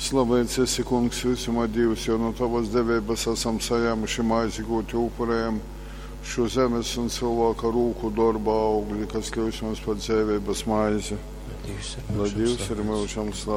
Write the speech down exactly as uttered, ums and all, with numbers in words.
Slavēts esi, Kungs, visumā Dievs, jo no tavas devības esam saņēmuši maizi gūti upurējam šo zemes un cilvēka rūku darba augļi, kas kļūst mums par dzīvības maizi. Lai Dievs ir mūžam slavēts.